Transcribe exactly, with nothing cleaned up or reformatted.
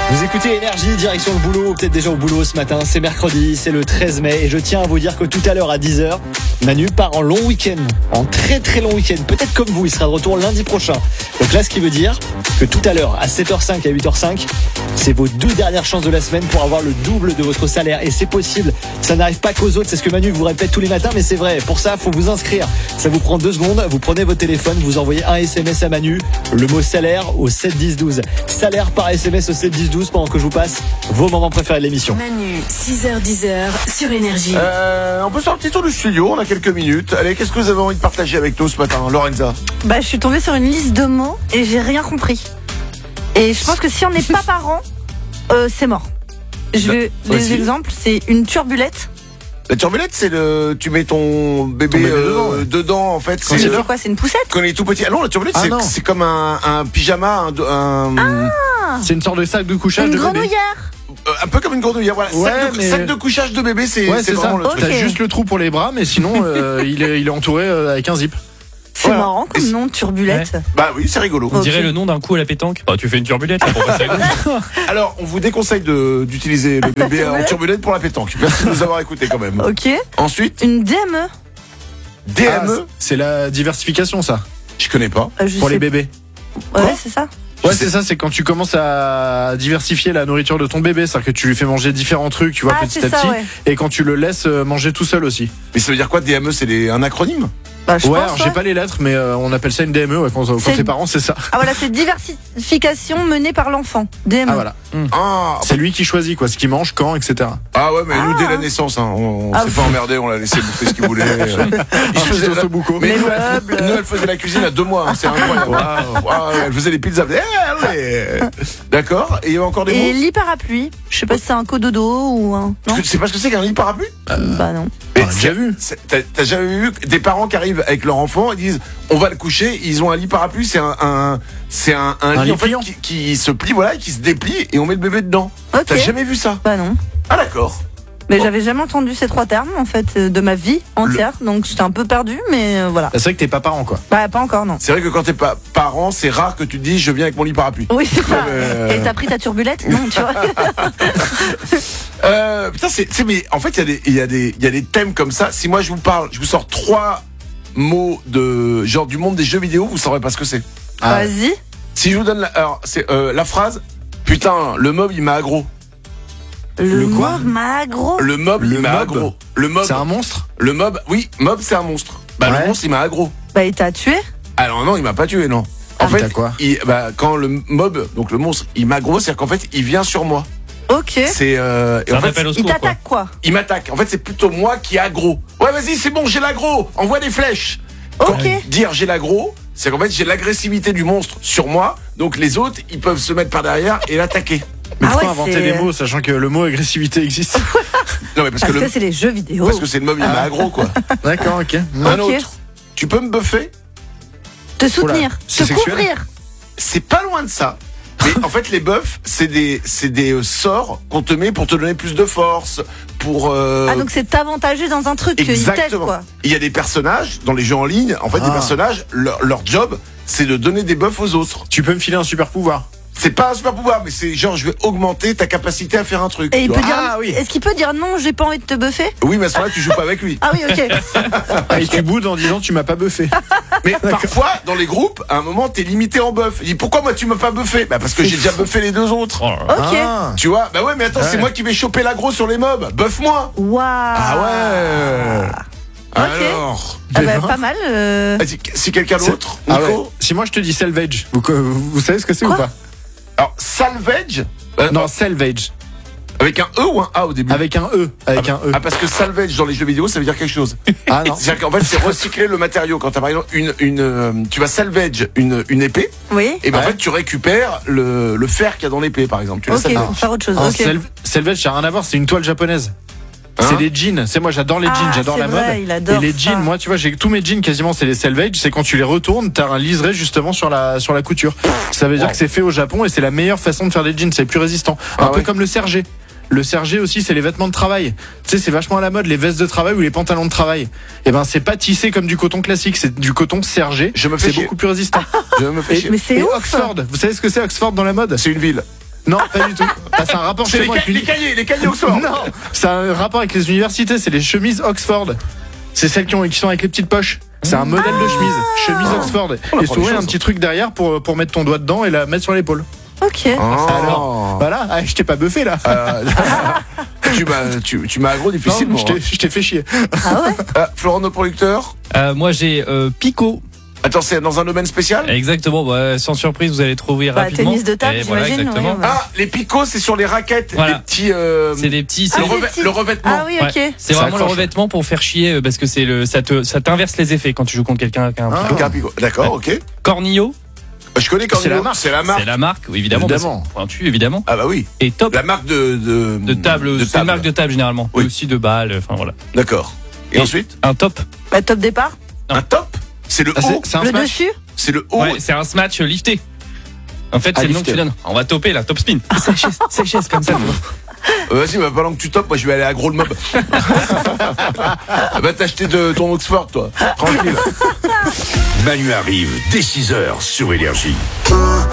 Vous écoutez Énergie, direction le boulot, ou peut-être déjà au boulot ce matin, c'est mercredi, c'est le treize mai, et je tiens à vous dire que tout à l'heure à dix heures, Manu part en long week-end, en très très long week-end, peut-être comme vous, il sera de retour lundi prochain. Donc là, ce qui veut dire que tout à l'heure, à sept heures cinq et à huit heures cinq, c'est vos deux dernières chances de la semaine pour avoir le double de votre salaire, et c'est possible, ça n'arrive pas qu'aux autres, c'est ce que Manu vous répète tous les matins, mais c'est vrai, pour ça, il faut vous inscrire, ça vous prend deux secondes, vous prenez votre téléphone, vous envoyez un S M S à Manu, le mot salaire au sept dix douze, salaire par S M S au sept dix douze pendant que je vous passe vos moments préférés de l'émission. Manu, six heures dix sur Énergie. Euh, on peut faire un petit tour du studio, on a quelques minutes. Allez, qu'est-ce que vous avez envie de partager avec nous ce matin, Lorenza? Bah, je suis tombée sur une liste de mots et j'ai rien compris. Et je pense que si on n'est pas parent, euh, c'est mort. Je vais, les exemples, c'est une turbulette. La turbulette, c'est le, tu mets ton bébé, ton bébé euh, dedans, ouais. dedans, en fait. C'est, C'est, c'est quoi? C'est une poussette? quand il est tout petit. Ah non, la turbulette, Ah c'est, non. c'est comme un, un pyjama, un, un, Ah, C'est une sorte de sac de couchage une de bébé. grenouillère. euh, un peu comme une grenouillère. Voilà, Ouais, sac, de, mais- sac de couchage de bébé, c'est, Ouais, c'est c'est ça. vraiment le truc. T'as Ok. juste le trou pour les bras, mais sinon, euh, il, est, il est entouré euh, avec un zip. C'est Voilà. marrant Et comme c'est- nom, turbulette. Bah oui, c'est rigolo. On Ok. dirait le nom d'un coup à la pétanque. Bah, tu fais une turbulette, là, pour passer à gauche. Alors, on vous déconseille de, d'utiliser le bébé en turbulette pour la pétanque. Merci de nous avoir écoutés quand même. Ok. Ensuite, Une D M E. D M E, Ah, c'est la diversification, ça, je connais pas. Euh, je pour sais- les bébés. Ouais, Quoi c'est ça. Ouais, c'est ça, c'est quand tu commences à diversifier la nourriture de ton bébé, c'est-à-dire que tu lui fais manger différents trucs, tu vois, Ah, petit c'est à ça, petit, ouais. et quand tu le laisses euh, manger tout seul aussi. Mais ça veut dire quoi, D M E? C'est des, un acronyme? Bah, je Ouais, pense, alors j'ai ouais. pas les lettres, mais euh, on appelle ça une D M E, ouais, quand, quand C'est- t'es parent, c'est ça. Ah voilà, c'est diversification menée par l'enfant. D M E. Ah voilà, Ah, c'est lui qui choisit quoi, ce qu'il mange, quand, et cetera. ah ouais, mais nous, Ah. dès la naissance, hein, on, on Ah, s'est pas emmerdé, on l'a laissé bouffer ce qu'il voulait. Il se faisait la- Sobuco. Mais Les nous, elle, meubles. nous, elle faisait la cuisine à deux mois, hein, c'est incroyable. Waouh, elle faisait les pizzas. Eh, allez. D'accord. Et il y a encore des Et mots? lit parapluie. Je sais pas si c'est un cododo ou un. Non. Tu sais pas ce que c'est qu'un lit parapluie? Bah non. Mais on l'a déjà vu. c'est- T'as, t'as jamais vu des parents qui arrivent avec leur enfant, ils disent on va le coucher, ils ont un lit parapluie, c'est un, un c'est un, un Un lit, lit en fait pliant. qui, qui se plie, voilà, et qui se déplie et on met le bébé dedans. Ok. T'as jamais vu ça? Bah non. Ah d'accord. Mais Bon. j'avais jamais entendu ces trois termes en fait euh, de ma vie entière, donc j'étais un peu perdue, mais euh, voilà. C'est vrai que t'es pas parent quoi. Bah pas encore non. C'est vrai que quand t'es pas parent, c'est rare que tu te dises je viens avec mon lit parapluie. Oui c'est ça. Euh, Et t'as pris ta turbulette? Non tu vois. Euh, putain, c'est, c'est, mais en fait, il y a des, il y a des, il y a des thèmes comme ça. Si moi je vous parle, je vous sors trois mots de genre du monde des jeux vidéo, vous saurez pas ce que c'est. Ah. Vas-y. Si je vous donne la, alors c'est euh, la phrase. Putain, le mob il m'a aggro. Le, Le quoi mob m'a aggro. Le mob Le il m'a mob aggro. Le mob. C'est un monstre. Le mob. Oui, mob c'est un monstre. Bah Ouais. le monstre il m'a aggro. Bah il t'a tué. Alors non, il m'a pas tué non. En Ah, fait, t'as quoi il, bah, quand le mob, donc le monstre, il m'aggro, c'est-à-dire qu'en fait, il vient sur moi. Ok. C'est euh, et C'est en un fait, appel au Il secours, quoi. t'attaque quoi. il m'attaque. En fait, c'est plutôt moi qui aggro. Ouais, vas-y, c'est bon, j'ai l'aggro. Envoie des flèches. Quand Ok. dire j'ai l'aggro, c'est qu'en fait, j'ai l'agressivité du monstre sur moi. Donc les autres, ils peuvent se mettre par derrière et l'attaquer. Mais Ah pourquoi ouais, inventer c'est- des mots, sachant que le mot agressivité existe? Non, mais parce, Parce que, que, le, c'est les jeux vidéo. parce que c'est le mob, il m'a aggro, quoi. D'accord, ok. Un Ok. autre. Tu peux me buffer? Te soutenir. c'est Te sexuel couvrir. C'est pas loin de ça. Mais en fait, les buffs, c'est des, c'est des euh, sorts qu'on te met pour te donner plus de force, pour. Euh, Ah donc c'est t'avantager dans un truc qu'ils t'aident exactement. quoi. Il y a des personnages dans les jeux en ligne. En fait, des Ah. personnages, leur, leur job, c'est de donner des buffs aux autres. Tu peux me filer un super pouvoir. C'est pas un super pouvoir, mais c'est genre je vais augmenter ta capacité à faire un truc. Et tu il vois. peut dire. Ah, oui. Est-ce qu'il peut dire non, j'ai pas envie de te buffer? Oui, mais à ce moment-là, tu joues pas avec lui. Ah oui ok. Et tu boudes en disant tu m'as pas buffé. Mais parfois, dans les groupes, à un moment, t'es limité en buff. Il dit pourquoi moi tu m'as pas buffé? Bah parce que j'ai déjà buffé les deux autres. Oh là là. Ok. Ah. Tu vois? Bah ouais, mais attends, c'est Ouais. moi qui vais choper l'aggro sur les mobs. Buff-moi. Waouh. Ah ouais. Ok. Alors. Ah bah, Des pas mal. euh. Vas-y, si quelqu'un d'autre, Ah Nico. ouais. Si moi je te dis salvage, vous, vous, vous savez ce que c'est ou Quoi pas? Alors salvage. euh, Non, salvage. Avec un E ou un A au début? Avec un E. Avec un E. Ah, parce que salvage dans les jeux vidéo, ça veut dire quelque chose. Ah non. C'est-à-dire qu'en fait, c'est recycler le matériau. Quand t'as par exemple une, une, euh, tu vas salvage une, une épée, Oui. et ben en Ouais. fait, tu récupères le, le fer qu'il y a dans l'épée, par exemple. Tu la Ok, salvages. pour faire autre chose. Un Ok. sel- Salvage, ça n'a rien à voir, c'est une toile japonaise. Hein C'est des jeans. C'est moi, j'adore les jeans, Ah, j'adore c'est la vrai, mode. il adore et les ça. jeans, moi, tu vois, j'ai tous mes jeans quasiment, c'est les salvage. C'est quand tu les retournes, t'as un liseré justement sur la sur la couture. Ça veut dire Wow. que c'est fait au Japon et c'est la meilleure façon de faire des jeans. C'est plus résistant. Un Ah peu ouais. comme le sergé. Le sergé aussi, c'est les vêtements de travail. Tu sais, c'est vachement à la mode, les vestes de travail ou les pantalons de travail. Et ben, c'est pas tissé comme du coton classique, c'est du coton sergé. Je me fais C'est chier. beaucoup plus résistant. Je me fais Et- chier. Mais c'est Et ouf. Oxford, vous savez ce que c'est Oxford dans la mode? C'est une ville. Non, pas du tout. Bah, c'est un rapport C'est chez les, moi ca- avec les l'uni- cahiers, les cahiers Oxford. Non, c'est un rapport avec les universités, c'est les chemises Oxford. C'est celles qui, ont, qui sont avec les petites poches. C'est un modèle de chemise, chemise Oxford. on Et apprend souvent, des il y a un choses. petit truc derrière pour, pour mettre ton doigt dedans et la mettre sur l'épaule. Ok. Alors, Voilà, ah, je t'ai pas buffé là. Euh, tu m'as, tu, tu m'as agro Non, difficilement. je t'ai- je t'ai fait chier. Ah ouais. Euh, Florent, nos producteurs. Euh, moi j'ai euh, Pico. Attends, c'est dans un domaine spécial. Exactement, bah, sans surprise, vous allez trouver Bah, rapidement. tennis de table, Et voilà, j'imagine, exactement. ouais, ouais. Ah, les picots, c'est sur les raquettes, Voilà. les petits. Euh, C'est des petits. Ah, c'est- le, c'est revêt- petit. le revêtement. Ah oui, Ouais. ok. C'est Ça vraiment le accroche. revêtement pour faire chier euh, parce que c'est le ça te ça t'inverse les effets quand tu joues contre quelqu'un qui a un Ah. picot. Donc, un picot. D'accord, ok. Cornillo, Je connais quand C'est la marque. C'est la marque. c'est la marque, oui, évidemment. Évidemment. bah, c'est pointu, évidemment. Ah bah oui. Et top La marque de de, de table, c'est une marque de table généralement. Oui. Et aussi de balles, enfin voilà. D'accord. Et, Et- ensuite, Un top. Bah, top départ. Non. un top. C'est le Ah, haut. c'est, c'est un Le smash. dessus. C'est le haut. Ouais, c'est un smash lifté. En fait, Ah, c'est le nom que lifté. tu donnes. On va topper là, top spin. Sèche, sèche comme ça. tu vois. Euh, Vas-y, bah, pendant que tu topes, moi je vais aller à Gros le Mob. Va t'acheter de ton Oxford, toi. Tranquille. Manu arrive dès six heures sur Énergie.